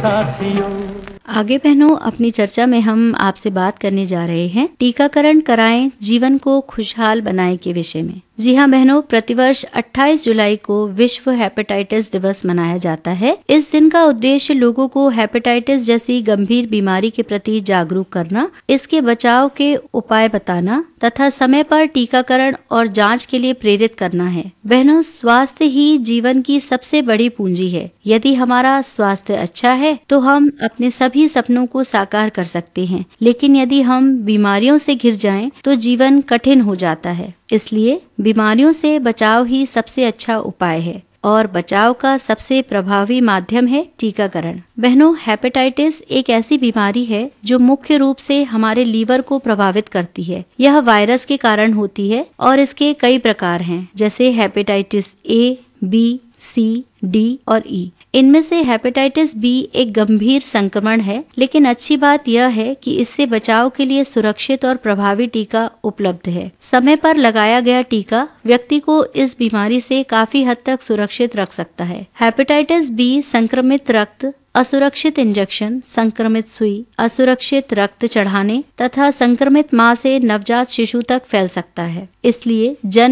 साथियों। आगे बहनों, अपनी चर्चा में हम आपसे बात करने जा रहे हैं टीकाकरण कराएं जीवन को खुशहाल बनाएं के विषय में। जी हाँ बहनों, प्रतिवर्ष 28 जुलाई को विश्व हेपेटाइटिस दिवस मनाया जाता है। इस दिन का उद्देश्य लोगों को हेपेटाइटिस जैसी गंभीर बीमारी के प्रति जागरूक करना, इसके बचाव के उपाय बताना तथा समय पर टीकाकरण और जांच के लिए प्रेरित करना है। बहनों, स्वास्थ्य ही जीवन की सबसे बड़ी पूंजी है। यदि हमारा स्वास्थ्य अच्छा है तो हम अपने सभी सपनों को साकार कर सकते हैं, लेकिन यदि हम बीमारियों से घिर जाएं तो जीवन कठिन हो जाता है। इसलिए बीमारियों से बचाव ही सबसे अच्छा उपाय है और बचाव का सबसे प्रभावी माध्यम है टीकाकरण। बहनों, हेपेटाइटिस एक ऐसी बीमारी है जो मुख्य रूप से हमारे लीवर को प्रभावित करती है। यह वायरस के कारण होती है और इसके कई प्रकार हैं, जैसे hepatitis A, B, C, D और ई। इनमें से हेपेटाइटिस बी एक गंभीर संक्रमण है, लेकिन अच्छी बात यह है कि इससे बचाव के लिए सुरक्षित और प्रभावी टीका उपलब्ध है। समय पर लगाया गया टीका व्यक्ति को इस बीमारी से काफी हद तक सुरक्षित रख सकता है। हेपेटाइटिस बी संक्रमित रक्त, असुरक्षित इंजेक्शन, संक्रमित सुई, असुरक्षित रक्त चढ़ाने तथा संक्रमित मां से नवजात शिशु तक फैल सकता है। इसलिए जन्म